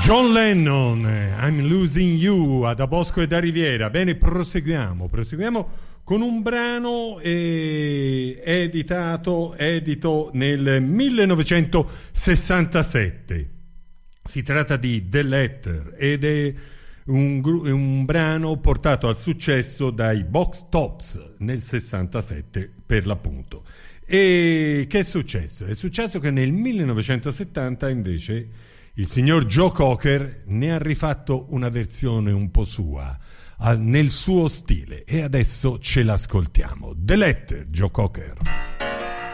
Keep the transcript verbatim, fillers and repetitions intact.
John Lennon, I'm Losing You, a Da Bosco e da Riviera. Bene, proseguiamo, proseguiamo con un brano eh, editato, edito nel millenovecentosessantasette. Si tratta di The Letter ed è un, un brano portato al successo dai Box Tops nel sessantasette per l'appunto. E che è successo? È successo che nel millenovecentosettanta invece il signor Joe Cocker ne ha rifatto una versione un po' sua, nel suo stile, e adesso ce l'ascoltiamo. The Letter, Joe Cocker.